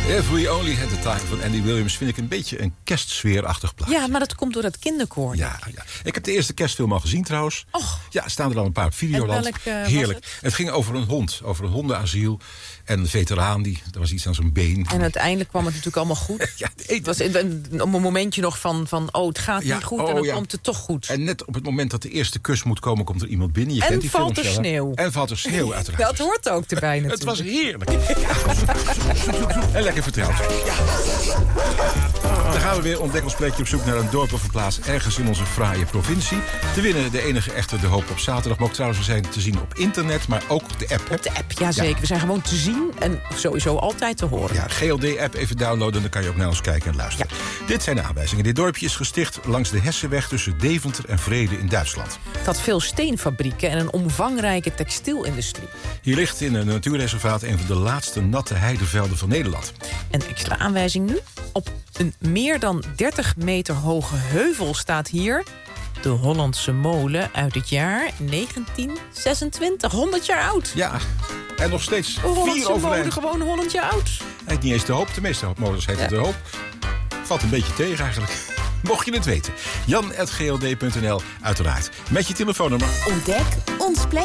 If We Only Had The Time van Andy Williams vind ik een beetje een kerstsfeerachtig plaatje. Ja, maar dat komt door dat kinderkoor. Ja. Ik heb de eerste kerstfilm al gezien trouwens. Och. Ja, staan er al een paar op Videoland. Heerlijk. Het ging over een hond, over een hondenasiel. En een veteraan, er was iets aan zijn been. En uiteindelijk kwam het natuurlijk allemaal goed. Ja, het was een momentje nog van het gaat niet goed en dan komt het toch goed. En net op het moment dat de eerste kus moet komen, komt er iemand binnen. Je en kent die valt er films, sneeuw. En valt er sneeuw uiteraard. Dat hoort ook erbij natuurlijk. Het was heerlijk. En lekker vertrouwd. Dan gaan we weer ontdekkingsplekje op zoek naar een dorp of een plaats ergens in onze fraaie provincie. Te winnen de enige echte De Hoop op zaterdag. Maar ook trouwens, we zijn te zien op internet, maar ook op de app. Op de app, ja zeker. We zijn gewoon te zien en sowieso altijd te horen. Ja, GLD-app even downloaden en dan kan je ook naar ons kijken en luisteren. Ja. Dit zijn de aanwijzingen. Dit dorpje is gesticht langs de Hessenweg tussen Deventer en Vreden in Duitsland. Het had veel steenfabrieken en een omvangrijke textielindustrie. Hier ligt in een natuurreservaat een van de laatste natte heidevelden van Nederland. Een extra aanwijzing nu. Op een meer dan 30 meter hoge heuvel staat hier de Hollandse molen uit het jaar 1926. 100 jaar oud. Ja, en nog steeds 4 overeind. molen gewoon 100 jaar oud. Hij heet niet eens De Hoop. De meeste molens heten De Hoop. Valt een beetje tegen eigenlijk. Mocht je het weten. Jan@gld.nl uiteraard. Met je telefoonnummer. Ontdek ons plek.